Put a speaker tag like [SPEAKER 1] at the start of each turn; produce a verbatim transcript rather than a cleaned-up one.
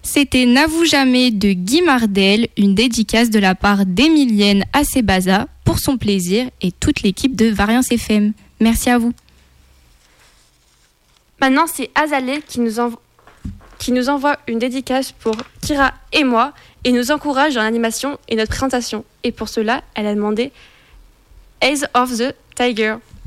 [SPEAKER 1] C'était N'avoue jamais de Guy Mardel, une dédicace de la part d'Emilienne à Sebaza pour son plaisir et toute l'équipe de Variance F M. Merci à vous.
[SPEAKER 2] Maintenant, c'est Azalée qui nous, envo- qui nous envoie une dédicace pour Kira et moi et nous encourage dans l'animation et notre présentation. Et pour cela, elle a demandé Eyes of the Tiger.